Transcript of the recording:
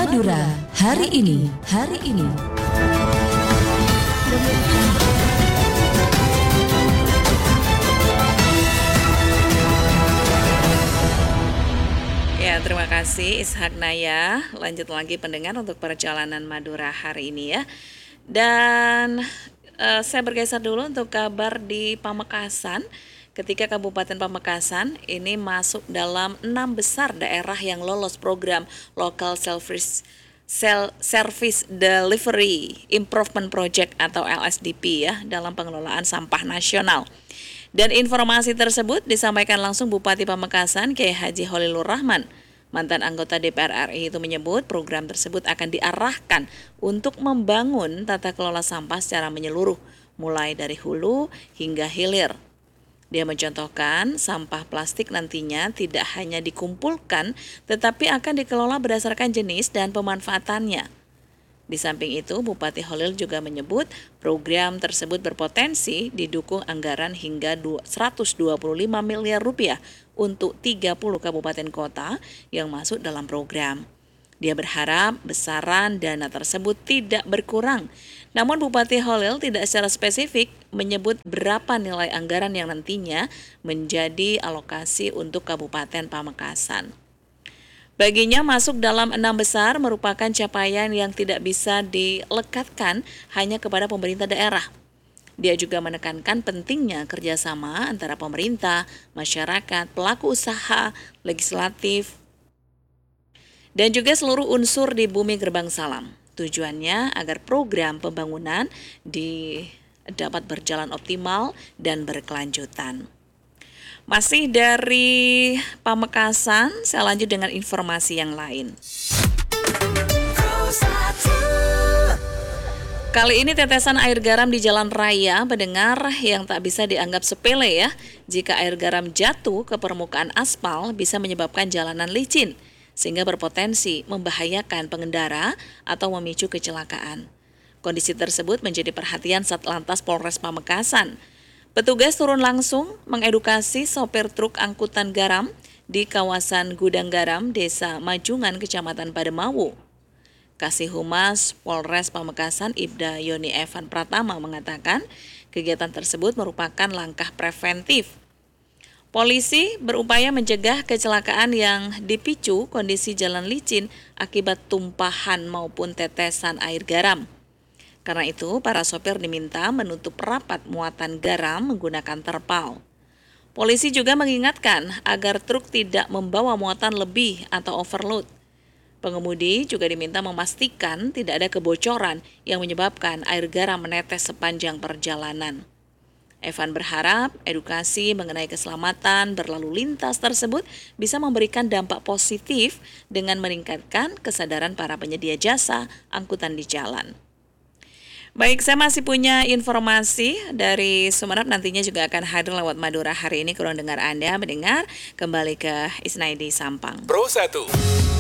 Madura hari ini. Ya, terima kasih Ishak Naya. Lanjut lagi pendengar untuk perjalanan Madura hari ini ya. Dan saya bergeser dulu untuk kabar di Pamekasan. Ketika Kabupaten Pamekasan ini masuk dalam 6 besar daerah yang lolos program Local Service Delivery Improvement Project atau LSDP ya dalam pengelolaan sampah nasional. Dan informasi tersebut disampaikan langsung Bupati Pamekasan Kiai Haji Holilur Rahman. Mantan anggota DPR RI itu menyebut program tersebut akan diarahkan untuk membangun tata kelola sampah secara menyeluruh, mulai dari hulu hingga hilir. Dia mencontohkan sampah plastik nantinya tidak hanya dikumpulkan, tetapi akan dikelola berdasarkan jenis dan pemanfaatannya. Di samping itu, Bupati Holil juga menyebut program tersebut berpotensi didukung anggaran hingga 125 miliar rupiah untuk 30 kabupaten kota yang masuk dalam program. Dia berharap besaran dana tersebut tidak berkurang. Namun Bupati Holil tidak secara spesifik menyebut berapa nilai anggaran yang nantinya menjadi alokasi untuk Kabupaten Pamekasan. Baginya masuk dalam 6 besar merupakan capaian yang tidak bisa dilekatkan hanya kepada pemerintah daerah. Dia juga menekankan pentingnya kerjasama antara pemerintah, masyarakat, pelaku usaha, legislatif, dan juga seluruh unsur di Bumi Gerbang Salam. Tujuannya agar program pembangunan dapat berjalan optimal dan berkelanjutan. Masih dari Pamekasan, saya lanjut dengan informasi yang lain. Kali ini tetesan air garam di jalan raya pendengar yang tak bisa dianggap sepele ya. Jika air garam jatuh ke permukaan aspal bisa menyebabkan jalanan licin, sehingga berpotensi membahayakan pengendara atau memicu kecelakaan. Kondisi tersebut menjadi perhatian Satlantas Polres Pamekasan. Petugas turun langsung mengedukasi sopir truk angkutan garam di kawasan Gudang Garam, Desa Majungan, Kecamatan Pademawu. Kasih Humas Polres Pamekasan Ibda Yoni Evan Pratama mengatakan kegiatan tersebut merupakan langkah preventif. Polisi berupaya mencegah kecelakaan yang dipicu kondisi jalan licin akibat tumpahan maupun tetesan air garam. Karena itu, para sopir diminta menutup rapat muatan garam menggunakan terpal. Polisi juga mengingatkan agar truk tidak membawa muatan lebih atau overload. Pengemudi juga diminta memastikan tidak ada kebocoran yang menyebabkan air garam menetes sepanjang perjalanan. Evan berharap edukasi mengenai keselamatan berlalu lintas tersebut bisa memberikan dampak positif dengan meningkatkan kesadaran para penyedia jasa angkutan di jalan. Baik, saya masih punya informasi dari Sumeneb, nantinya juga akan hadir lewat Madura hari ini. Kurang dengar Anda mendengar kembali ke Isnaidi Sampang. Pro 1